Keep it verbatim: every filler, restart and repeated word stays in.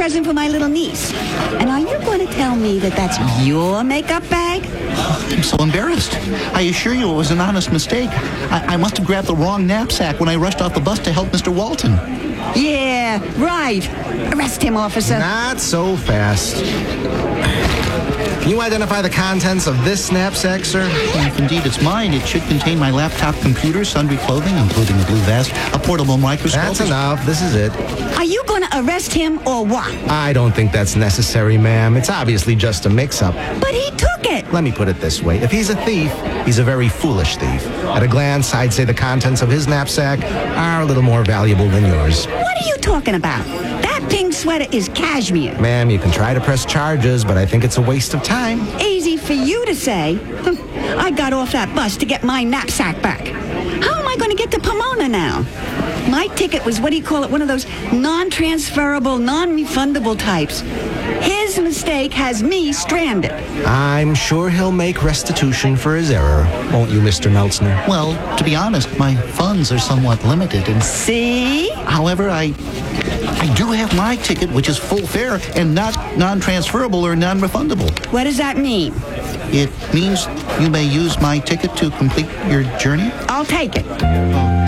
present for my little niece. And are you going to tell me that that's your makeup bag? I'm so embarrassed. I assure you it was an honest mistake. I, I must have grabbed the wrong knapsack when I rushed off the bus to help Mister Walton. Yeah, right. Arrest him, officer. Not so fast. Can you identify the contents of this knapsack, sir? If indeed it's mine, it should contain my laptop computer, sundry clothing, including a blue vest, a portable microscope. That's enough. This is it. Are you going to arrest him or what? I don't think that's necessary, ma'am. It's obviously just a mix-up. But he took it. Let me put it this way. If he's a thief, he's a very foolish thief. At a glance, I'd say the contents of his knapsack are a little more valuable than yours. What are you talking about? That pink sweater is cashmere. Ma'am, you can try to press charges, but I think it's a waste of time. Easy for you to say. I got off that bus to get my knapsack back. How am I going to get to Pomona now? My ticket was, what do you call it, one of those non-transferable, non-refundable types. His mistake has me stranded. I'm sure he'll make restitution for his error, won't you, Mister Meltzner? Well, to be honest, my funds are somewhat limited, and See? however, I I do have my ticket, which is full fare and not non-transferable or non-refundable. What does that mean? It means you may use my ticket to complete your journey. I'll take it.